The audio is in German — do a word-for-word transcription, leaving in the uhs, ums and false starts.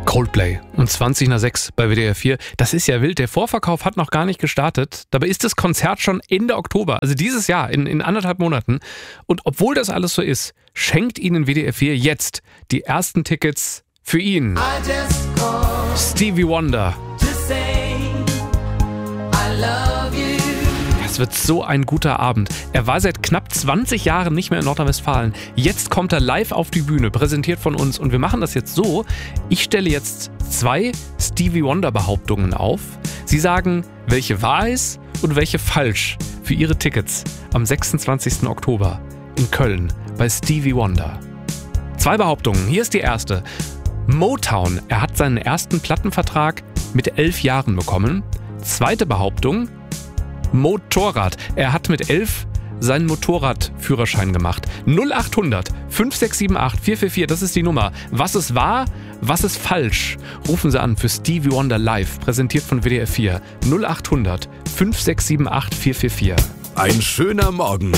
Coldplay und zwanzig nach sechs bei W D R vier. Das ist ja wild. Der Vorverkauf hat noch gar nicht gestartet. Dabei ist das Konzert schon Ende Oktober, also dieses Jahr, in, in anderthalb Monaten. Und obwohl das alles so ist, schenkt Ihnen W D R vier jetzt die ersten Tickets für ihn. Stevie Wonder. Es wird so ein guter Abend. Er war seit knapp zwanzig Jahren nicht mehr in Nordrhein-Westfalen. Jetzt kommt er live auf die Bühne, präsentiert von uns. Und wir machen das jetzt so. Ich stelle jetzt zwei Stevie Wonder Behauptungen auf. Sie sagen, welche wahr ist und welche falsch für Ihre Tickets am sechsundzwanzigsten Oktober in Köln bei Stevie Wonder. Zwei Behauptungen. Hier ist die erste. Motown. Er hat seinen ersten Plattenvertrag mit elf Jahren bekommen. Zweite Behauptung. Motorrad. Er hat mit elf seinen Motorradführerschein gemacht. null acht hundert fünf sechs sieben acht vier vier vier, das ist die Nummer. Was ist wahr, was ist falsch? Rufen Sie an für Stevie Wonder Live, präsentiert von W D R vier. null acht hundert fünf sechs sieben acht vier vier vier. Ein schöner Morgen